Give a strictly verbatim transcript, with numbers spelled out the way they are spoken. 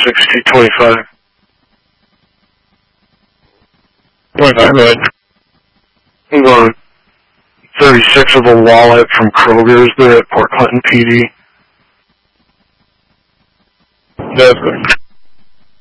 sixty, twenty-five. twenty-five, go ahead. I'm going thirty-six of a wallet from Kroger's. They're at Port Clinton P D. That's good.